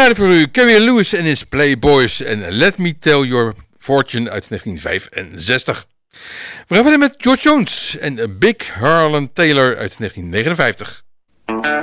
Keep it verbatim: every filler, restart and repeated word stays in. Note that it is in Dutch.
draaide voor u Carrie Lewis en his Playboys en Let Me Tell Your Fortune uit negentien vijfenzestig. We gaan verder met George Jones en Big Harlan Taylor uit negentien negenenvijftig.